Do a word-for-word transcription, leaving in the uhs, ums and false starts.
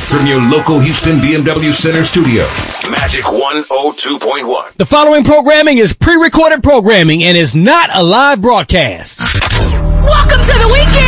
from your local Houston B M W Center studio. Magic one oh two point one. The following programming is pre-recorded programming and is not a live broadcast. Welcome to the weekend.